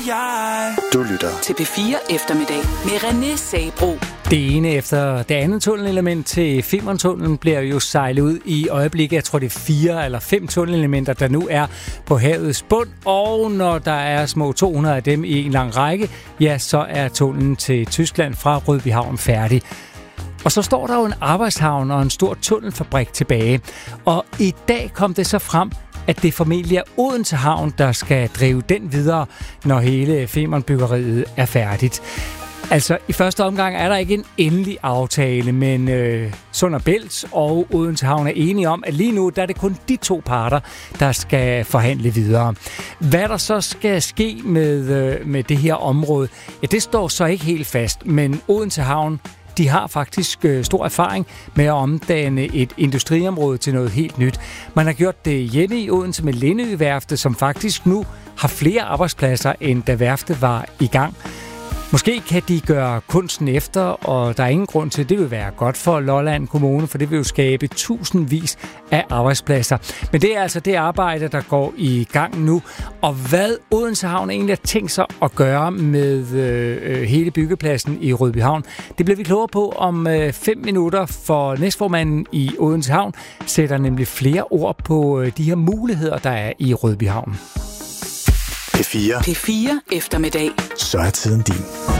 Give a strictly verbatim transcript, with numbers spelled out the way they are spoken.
jeg. Du lytter til P fire Eftermiddag med René Sabro. Det ene efter det andet tunnelelement til Femerntunnelen bliver jo sejlet ud i øjeblikket. Jeg tror, det er fire eller fem tunnelelementer, der nu er på havets bund. Og når der er små to hundrede af dem i en lang række, ja, så er tunnelen til Tyskland fra Rødbyhavn færdig. Og så står der jo en arbejdshavn og en stor tunnelfabrik tilbage. Og i dag kom det så frem, at det formentlig er Odense Havn, der skal drive den videre, når hele Femernbyggeriet er færdigt. Altså, i første omgang er der ikke en endelig aftale, men øh, Sund og Bælt og Odense Havn er enige om, at lige nu der er det kun de to parter, der skal forhandle videre. Hvad der så skal ske med, øh, med det her område, ja, det står så ikke helt fast, men Odense Havn, de har faktisk øh, stor erfaring med at omdanne et industriområde til noget helt nyt. Man har gjort det hjemme i Odense med Lindø-værftet, som faktisk nu har flere arbejdspladser, end da værftet var i gang. Måske kan de gøre kunsten efter, og der er ingen grund til, at det vil være godt for Lolland Kommune, for det vil jo skabe tusindvis af arbejdspladser. Men det er altså det arbejde, der går i gang nu. Og hvad Odense Havn egentlig har tænkt sig at gøre med øh, hele byggepladsen i Rødbyhavn, det bliver vi klogere på om øh, fem minutter, for næstformanden i Odense Havn sætter nemlig flere ord på øh, de her muligheder, der er i Rødbyhavn. P fire. P fire Eftermiddag. Så er tiden din.